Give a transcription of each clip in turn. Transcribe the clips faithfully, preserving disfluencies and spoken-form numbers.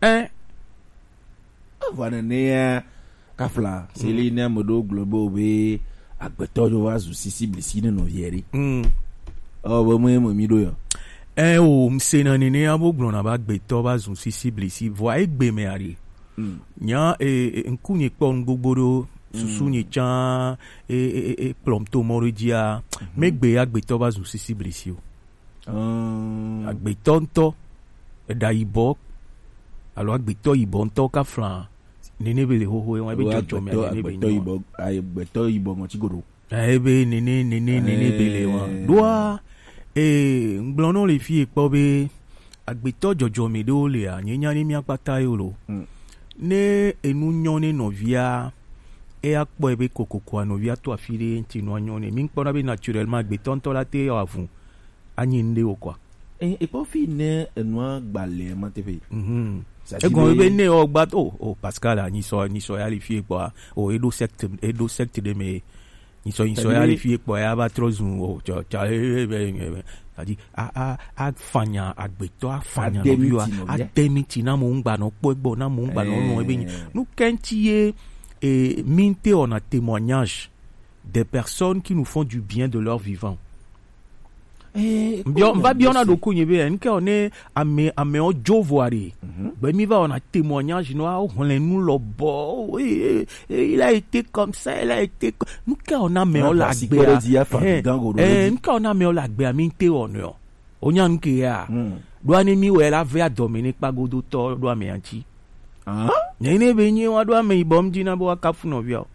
hein voilà né kafla c'est les né modo globo be agbeto jo wa zu sisi blisi ne no vieri mm oh bo mo mo mi do yo eh o msena nene aboglo na ba gbeto ba zu sisi blisi vo egbe me ari nya e nkunye kpon gbogboro susu nye chan e e e plomto moridia megbe agbeto ba zu sisi blisi o um agbeto nto e da ibo alo agbeto ibo nto ka flan nene bele ho ho e be jojo me nene be agbeto ibo agbeto ibo mo ti goro e be nene nene nene bele wa doa e nglono le fi epo be agbeto jojo me do le a nyenya ni mi apata yo lo ne enu nyone novia e akpo ebe kokoko anovia to afire ntino nyone mi nkpona be naturellement agbeto nto la te avun anyi nde o kwa e e po fi ne enu gbale ma te fe mhm e gon ebe ne o gba to o Pascal anyi so ni so ya le fi epo o edo secte edo secte de me ni so ni so ya le fi epo ya ba trozun o cha cha adi a a a fanya agbeto a fanya no bio a demiti na mo ngba no po egbo na mo ngba no no ebe nous kentie et minte on a témoignage des personnes qui nous font du bien de leur vivant eh bien va bien na do kunyebe nke on est ame ame o jovoari ben mi va on a témoignage no on les nous lo bo il a été comme ça il a été nous ka on a me on la gbe eh nke on a me on la gbe minte on yo onya nke ya do ani mi we la ve Dominique Pagodo to do ame anchi ah nyene be nyi wa do ame ibom dina bo akafu no bia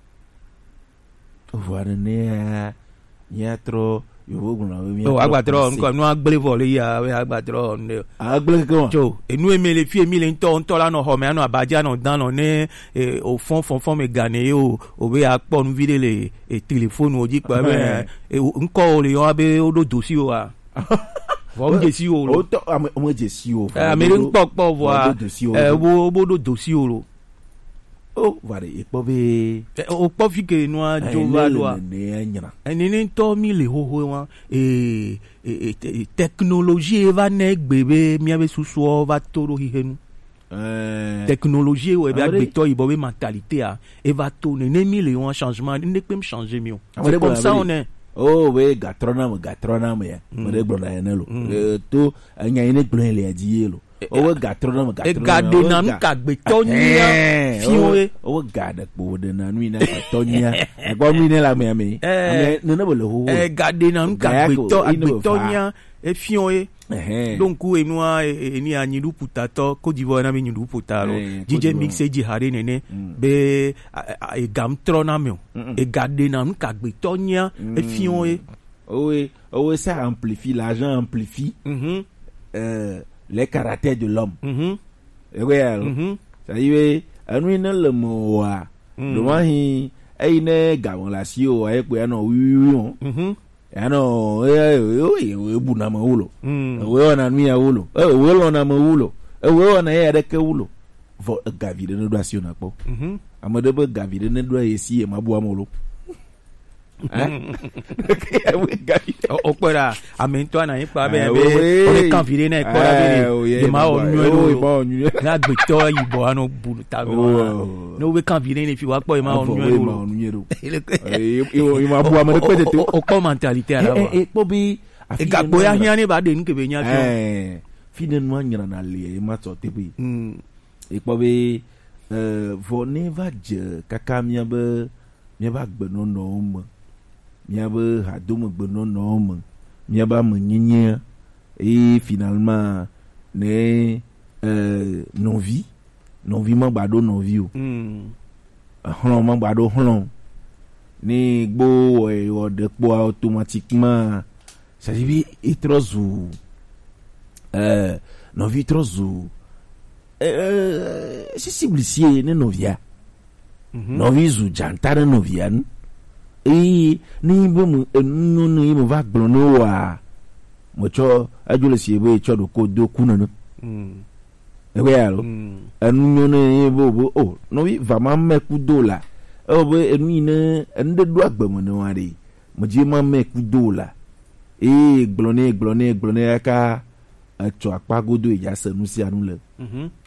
voilà ne ya tro yo go na we mi o agbatro nko no agbele vole ya we agbatro ne agbele ko jo enu emele fi emi le nto nto la no ho me no abaja no dan no ne au fond fond fond me gane o o be apo nu vide le e telephone oji pa be nko o le yo abe o do dosi o a vo nje si o lo o to o nje si o eh me npo po vo a eh wo bo do dosi o lo oh voilà e po be o po fi ke no a jo va lo a eni ni to mi le ho ho wa e technologie va ne gbebe mi ave susu o va toro hi henu euh technologie o e ba gbe to ibo be mentalité a e va to ne mi le un changement ne peut me changer mi o c'est comme ça on est oh we gatronam gatronam ya mo de gbo na ene lo to anya ine gbo le adi lo owo gatronam gatronam e gade na nka gbe to nia fiwe owo gade po de na nu ina to nia e gbo mi ne la me me ne ne bo le ho e gade na nka gbe to gbe to nia e fiwe donc ou enua eni anyidu putato Côte d'Ivoire na be nyidu putalo dj mix e ji hare nene be e gam trona me e gade na nka gbe to nia e fiwe oui oui ça amplifie l'argent amplifie euh les caractères de l'homme mhm et oui alors ça y est anu ina le mo wa do wa hi e ina gawon la si o e pe na wi wi o mhm ya no e e bu na ma wulo we ona nu ya wulo e we lo na ma wulo e we ona ya de ke wulo vo gavide no do asi ona po mhm amade be gavide ne do esi e ma bu amolo o pera amento ana ipa be be o kan vire na ipa be de ma o nu na gbito ibo anu bulu ta no we kan vire ni fi wa po ma o nu e ma bu amade pe de to o ko mentalité ala wa e po bi e gagbo ya hian ni ba de nke be nya fi eh fi de no anyara na le e ma to te bi e po bi euh vo ne va je kaka mi ba mi ba gbe no no mo miabe hadum gbono no mo miaba menyenye et finalement ne euh non vie non vie man gbado non vie o mm hlon man gbado hlon ni gbo e o de po automatiquement ça dit et trozu euh non vie trozu euh c'est ciblier ne novia non vie zu jantare novian e ni bo mu enu ni mo va gblono wa mo cho ajule si ebe cho do ko do kuna no mm e we alo enu ni bo bo oh no wi va ma me ku do la o bo enu ina ende do agbamo no ari mo ji ma me ku do la e gblono gblono gblono ka cho apagodo ya sanu si anu le mhm